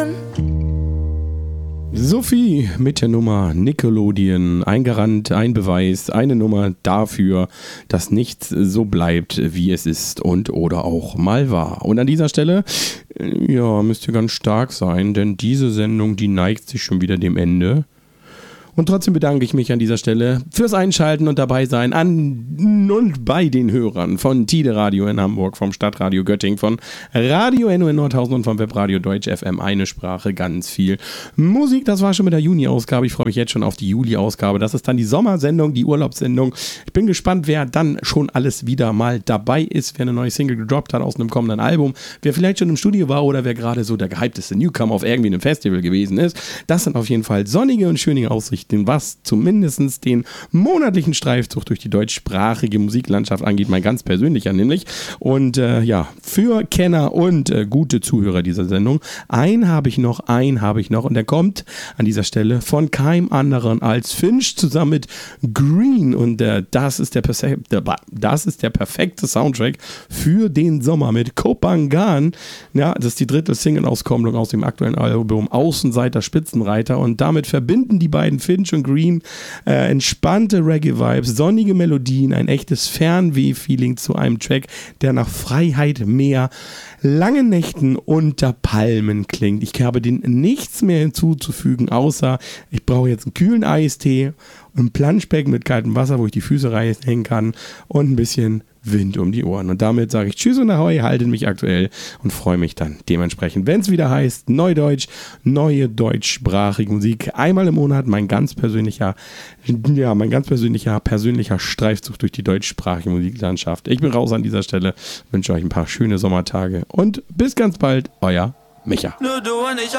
Sophie mit der Nummer Nickelodeon, ein Garant, ein Beweis, eine Nummer dafür, dass nichts so bleibt, wie es ist und oder auch mal war. Und an dieser Stelle, ja, müsst ihr ganz stark sein, denn diese Sendung, die neigt sich schon wieder dem Ende. Und trotzdem bedanke ich mich an dieser Stelle fürs Einschalten und dabei sein an und bei den Hörern von Tide Radio in Hamburg, vom Stadtradio Göttingen, von Radio NO in Nordhausen und vom Webradio Deutsch FM. Eine Sprache, ganz viel Musik. Das war schon mit der Juni-Ausgabe. Ich freue mich jetzt schon auf die Juli-Ausgabe. Das ist dann die Sommersendung, die Urlaubssendung. Ich bin gespannt, wer dann schon alles wieder mal dabei ist, wer eine neue Single gedroppt hat aus einem kommenden Album, wer vielleicht schon im Studio war oder wer gerade so der gehypteste Newcomer auf irgendwie einem Festival gewesen ist. Das sind auf jeden Fall sonnige und schöne Aussichten, was zumindest den monatlichen Streifzug durch die deutschsprachige Musiklandschaft angeht, mein ganz persönlicher nämlich. Und ja, für Kenner und gute Zuhörer dieser Sendung, einen habe ich noch und der kommt an dieser Stelle von keinem anderen als Finch zusammen mit Green und das ist der perfekte Soundtrack für den Sommer mit Kopangan. Ja, das ist die dritte Single-Auskopplung aus dem aktuellen Album Außenseiter Spitzenreiter und damit verbinden die beiden Finch und Green entspannte Reggae-Vibes, sonnige Melodien, ein echtes Fernweh-Feeling zu einem Track, der nach Freiheit, Meer, langen Nächten unter Palmen klingt. Ich habe dem nichts mehr hinzuzufügen, außer ich brauche jetzt einen kühlen Eistee, ein Planschbecken mit kaltem Wasser, wo ich die Füße reinhängen kann und ein bisschen Wind um die Ohren. Und damit sage ich Tschüss und Ahoi, haltet mich aktuell und freue mich dann dementsprechend, wenn es wieder heißt Neudeutsch, neue deutschsprachige Musik. Einmal im Monat mein ganz persönlicher Streifzug durch die deutschsprachige Musiklandschaft. Ich bin raus an dieser Stelle, wünsche euch ein paar schöne Sommertage und bis ganz bald, euer Micha. Nur du und ich